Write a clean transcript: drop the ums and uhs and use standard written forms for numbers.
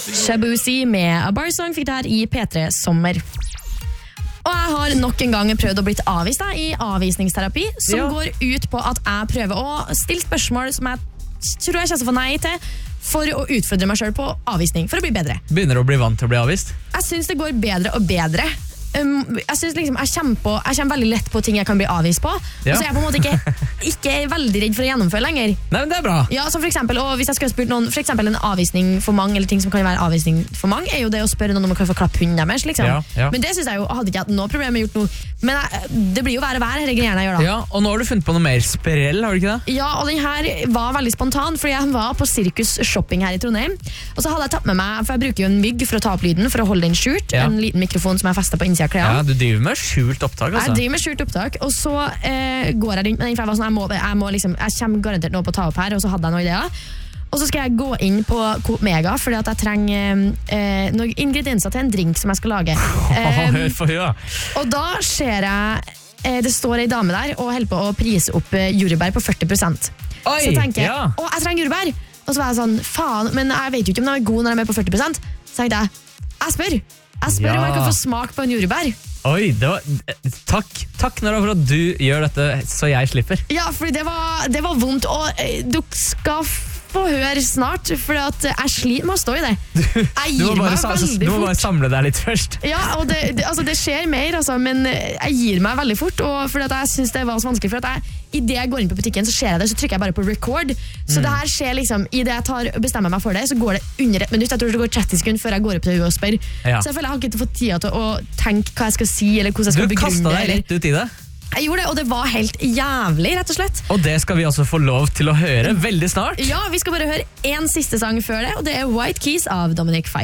Shabuzi med A Bar Song fikk det her i P3 Sommer. Og jeg har nok en gang prøvd å bli avvist i avvisningsterapi, som går ut på at jeg prøver å stille spørsmål som jeg tror jeg ikke skal få nei til, for å utfordre meg selv på avvisning, for å bli bedre. Begynner du å bli vant til å bli avvist? Jeg synes det går bedre og bedre. Jeg synes liksom, jeg kommer veldig lett på ting jeg kan bli avvist på, og så er jeg på en måte ikke veldig redd for å gjennomføre lenger. Nei, men det er bra. Ja, så for eksempel, og hvis jeg skulle ha spurt noen, for eksempel en avvisning for mange, eller ting som kan være avvisning for mange, er jo det å spørre noen om man kan få klapp hunden deres, liksom. Ja. Men det synes jeg jo, hadde ikke hatt noe problem med gjort noe, men det blir jo være hele greiene jeg gjør da. Ja, og nå har du funnet på noe mer sprell, har du ikke det? Ja, og den her var veldig spontan, fordi jeg var på Cirkus Shopping her i Trondheim, og så hadde jeg tatt med meg, for jeg bruker jo en mygg for å ta opp lyden, for å holde den skjult, en liten mikrofon som jeg festet på innsiden av klærne. Ja, du driver med skjult opptak, altså. Jeg driver med skjult opptak, og så går jeg rundt med den, for jeg var sånn, jeg kommer garantert noe på å ta opp her, og så hadde jeg noen ideer. Og så skal jeg gå inn på Coop Mega, fordi at jeg trenger noen ingredienser til en drink som jeg skal lage. Og da ser jeg det står en dame der og holder på å prise opp jordbær på 40%. Oi, så tenker jeg, jeg trenger jordbær. Og så var jeg sånn, faen, men jeg vet jo ikke om de er gode når de er på 40%. Så tenkte jeg spør om jeg kan få smak på en jordbær. Oi, takk Nora for at du gjør dette så jeg slipper. Ja, for det var vondt, og du skal få høre snart, for at jeg sliter med å stå i det. Jeg gir meg veldig fort. Du må bare samle deg litt først. Ja, og det skjer mer, altså, men jeg gir meg veldig fort, og fordi at jeg synes det var så vanskelig, for at i det jeg går inn på butikken, så ser jeg det, så trykker jeg bare på record. Så det her skjer liksom, i det jeg bestemmer meg for det, så går det under 1 minutt. Jeg tror det går 30 sekunder før jeg går opp til henne og spør. Ja. Så jeg føler jeg har ikke fått tid til å tenke hva jeg skal si, eller hvordan jeg skal begrunne det. Du kastet deg rett ut i det. Jeg gjorde det, og det var helt jævlig, rett og slett. Og det skal vi altså få lov til å høre veldig snart. Ja, vi skal bare høre en siste sang før det, og det er White Keys av Dominic Fike.